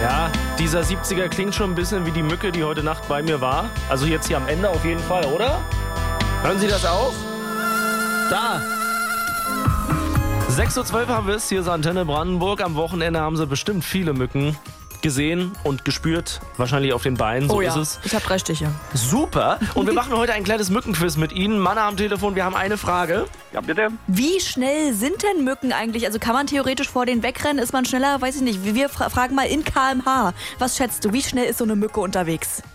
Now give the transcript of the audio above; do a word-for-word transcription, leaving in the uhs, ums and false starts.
Ja, dieser siebziger klingt schon ein bisschen wie die Mücke, die heute Nacht bei mir war. Also jetzt hier am Ende auf jeden Fall, oder? Hören Sie das auch? Da. sechs Uhr zwölf haben wir es. Hier ist Antenne Brandenburg. Am Wochenende haben Sie bestimmt viele Mücken gesehen und gespürt. Wahrscheinlich auf den Beinen, so oh ja, ist es. Ich habe drei Stiche. Super. Und wir machen heute ein kleines Mückenquiz mit Ihnen. Mann am Telefon, wir haben eine Frage. Ja, bitte. Wie schnell sind denn Mücken eigentlich? Also kann man theoretisch vor denen wegrennen? Ist man schneller? Weiß ich nicht. Wir fra- fragen mal in Kilometer pro Stunde. Was schätzt du? Wie schnell ist so eine Mücke unterwegs?